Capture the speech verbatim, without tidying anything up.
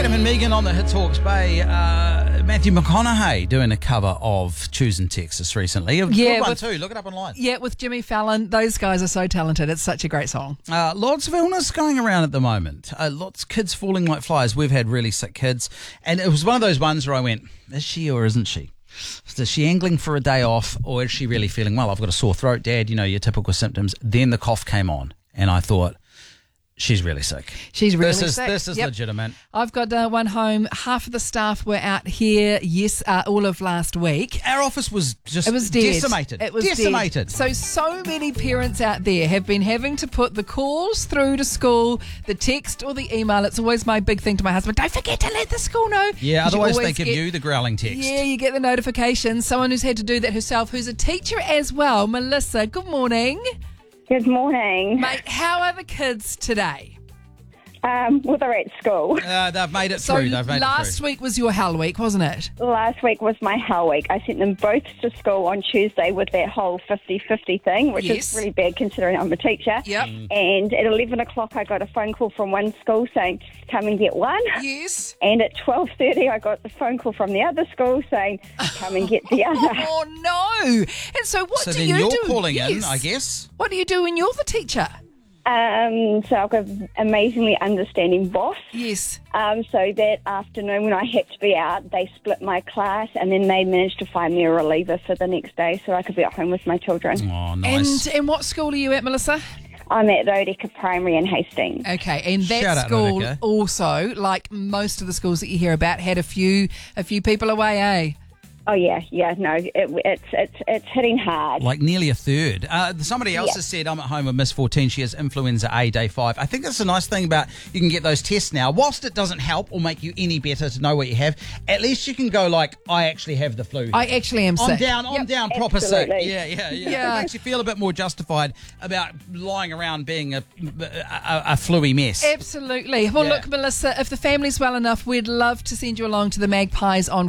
Sam and Megan on the Hits Hawke's Bay. Uh, Matthew McConaughey doing a cover of Choosing Texas recently. A Yeah, good one with- too. Look it up online. Yeah, with Jimmy Fallon. Those guys are so talented. It's such a great song. Uh, lots of illness going around at the moment. Uh, lots of kids falling like flies. We've had really sick kids. And it was one of those ones where I went, is she or isn't she? Is she angling for a day off or is she really feeling well? I've got a sore throat, Dad, you know, your typical symptoms. Then the cough came on and I thought, she's really sick. She's really this is, sick. This is Yep. legitimate. I've got uh, one home. Half of the staff were out here, yes, uh, all of last week. Our office was just It was dead. decimated. It was decimated. dead. So, so many parents out there have been having to put the calls through to school, the text or the email. It's always my big thing to my husband. Don't forget to let the school know. Yeah, 'Cause you otherwise they always give get- you the growling text. Yeah, you get the notification. Someone who's had to do that herself, who's a teacher as well. Melissa, good morning. Good morning. Mate, how are the kids today? Um, well, they're at school. Uh, they've made it So through. They've made last it through. week was your hell week, wasn't it? Last week was my hell week. I sent them both to school on Tuesday with that whole fifty-fifty thing, which Yes. is really bad considering I'm a teacher. Yep. Mm. And at eleven o'clock, I got a phone call from one school saying, come and get one. Yes. And at twelve thirty, I got the phone call from the other school saying, come and get the other. Oh, no. And so what So do then you you're do? calling in, Yes. I guess. What do you do when you're the teacher? Um, so I've got an amazingly understanding boss. Yes. Um, so that afternoon when I had to be out, they split my class and then they managed to find me a reliever for the next day so I could be at home with my children. Oh, nice. And and what school are you at, Melissa? I'm at Rodica Primary in Hastings. Okay, and that Shout out, school Rodica. also, like most of the schools that you hear about, had a few a few people away, eh? Oh yeah, yeah, no, it, it's it's it's hitting hard. Like nearly a third. Uh, somebody else Yeah. has said, I'm at home with Miss fourteen. She has influenza A, day five. I think that's a nice thing about you can get those tests now. Whilst it doesn't help or make you any better to know what you have, at least you can go like, I actually have the flu. I actually am I'm sick. down, I'm Yep. down, proper sick. Absolutely. Yeah, yeah, yeah, Yeah. It makes you feel a bit more justified about lying around being a, a, a fluey mess. Absolutely. Well, Yeah. look, Melissa, if the family's well enough, we'd love to send you along to the Magpies on